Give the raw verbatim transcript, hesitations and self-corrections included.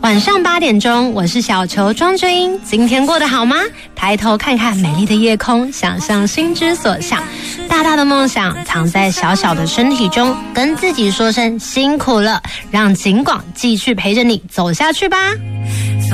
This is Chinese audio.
晚上八点钟，我是小球庄君英。今天过得好吗？抬头看看美丽的夜空，想象心之所向。大大的梦想藏在小小的身体中，跟自己说声辛苦了，让景广继续陪着你走下去吧。